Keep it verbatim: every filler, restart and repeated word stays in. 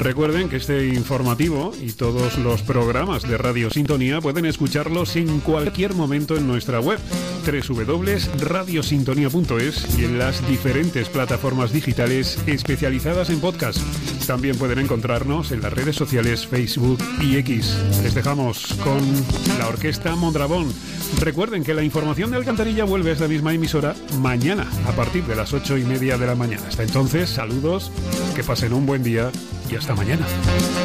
Recuerden que este informativo y todos los programas de Radio Sintonía pueden escucharlos en cualquier momento en nuestra web doble u doble u doble u punto radio sintonía punto es y en las diferentes plataformas digitales especializadas en podcast. También pueden encontrarnos en las redes sociales Facebook y X. Les dejamos con la Orquesta Mondragón. Recuerden que la información de Alcantarilla vuelve a esta misma emisora mañana a partir de las ocho y media de la mañana. Hasta entonces, saludos, que pasen un buen día y hasta mañana.